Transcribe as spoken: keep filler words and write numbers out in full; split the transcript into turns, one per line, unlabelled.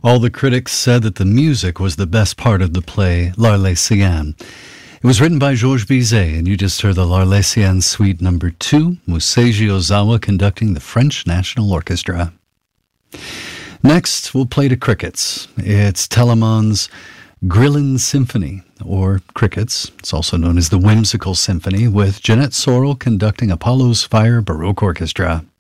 All the critics said that the music was the best part of the play L'Arlésienne. It was written by Georges Bizet, and you just heard the L'Arlésienne Suite Number Two, with Seiji Ozawa conducting the French National Orchestra. Next, we'll play to crickets. It's Telemann's Grillen Symphony, or Crickets. It's also known as the Whimsical Symphony, with Jeanette Sorrell conducting Apollo's Fire Baroque Orchestra.